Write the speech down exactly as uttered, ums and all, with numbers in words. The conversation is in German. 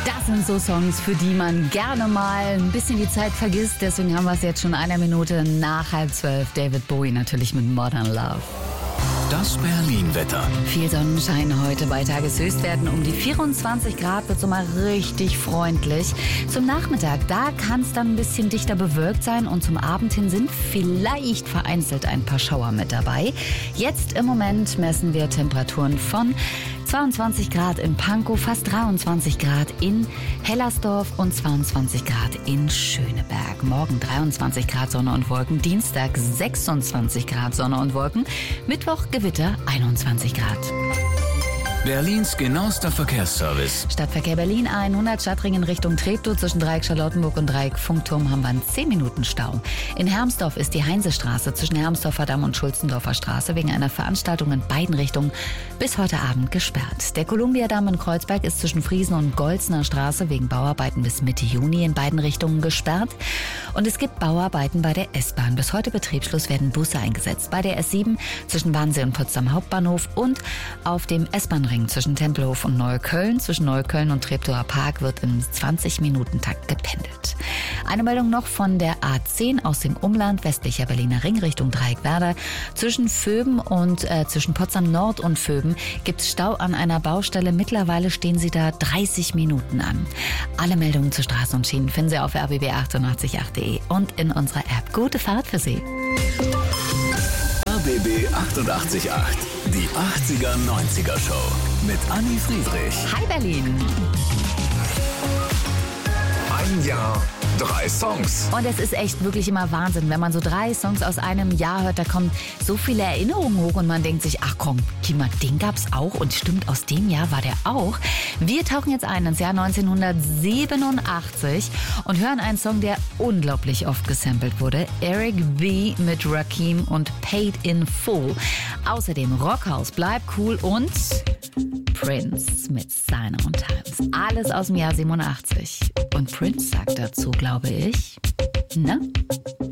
Das sind so Songs, für die man gerne mal ein bisschen die Zeit vergisst. Deswegen haben wir es jetzt schon eine Minute nach halb zwölf. David Bowie natürlich mit Modern Love. Das Berlin-Wetter. Viel Sonnenschein heute bei Tageshöchstwerten um die vierundzwanzig Grad, wird so mal richtig freundlich. Zum Nachmittag, da kann es dann ein bisschen dichter bewölkt sein und zum Abend hin sind vielleicht vereinzelt ein paar Schauer mit dabei. Jetzt im Moment messen wir Temperaturen von zweiundzwanzig Grad in Pankow, fast dreiundzwanzig Grad in Hellersdorf und zweiundzwanzig Grad in Schöneberg. Morgen dreiundzwanzig Grad Sonne und Wolken, Dienstag sechsundzwanzig Grad Sonne und Wolken, Mittwoch Gewitter einundzwanzig Grad. Berlins genauester Verkehrsservice. Stadtverkehr Berlin hundert Stadtringen Richtung Treptow. Zwischen Dreieck Charlottenburg und Dreieck Funkturm haben wir einen zehn Minuten Stau. In Hermsdorf ist die Heinzestraße zwischen Hermsdorfer Damm und Schulzendorfer Straße wegen einer Veranstaltung in beiden Richtungen bis heute Abend gesperrt. Der Kolumbiadamm in Kreuzberg ist zwischen Friesen und Golzner Straße wegen Bauarbeiten bis Mitte Juni in beiden Richtungen gesperrt. Und es gibt Bauarbeiten bei der S-Bahn. Bis heute Betriebsschluss werden Busse eingesetzt. Bei der S sieben zwischen Wannsee und Potsdam Hauptbahnhof und auf dem S-Bahn-Ring zwischen Tempelhof und Neukölln. Zwischen Neukölln und Treptower Park wird im zwanzig Minuten Takt gependelt. Eine Meldung noch von der A zehn aus dem Umland, westlicher Berliner Ring Richtung Dreieckwerder. Zwischen Vöben und äh, zwischen Potsdam Nord und Vöben gibt es Stau an einer Baustelle. Mittlerweile stehen sie da dreißig Minuten an. Alle Meldungen zu Straßen und Schienen finden Sie auf r b b achtundachtzig punkt acht punkt de und in unserer App. Gute Fahrt für Sie. R B B achtundachtzig Komma acht. Die achtziger neunziger Show mit Anni Friedrich. Hi Berlin. Ein Jahr, drei Songs. Und es ist echt wirklich immer Wahnsinn, wenn man so drei Songs aus einem Jahr hört, da kommen so viele Erinnerungen hoch und man denkt sich, ach komm, Kima, den gab's auch und stimmt, aus dem Jahr war der auch. Wir tauchen jetzt ein ins Jahr neunzehnhundertsiebenundachtzig und hören einen Song, der unglaublich oft gesampelt wurde. Eric B. mit Rakim und Paid in Full. Außerdem Rockhaus, Bleib cool und Prince mit Sign on Times. Alles aus dem Jahr siebenundachtzig. Und Prince sagt dazu, glaube ich, na?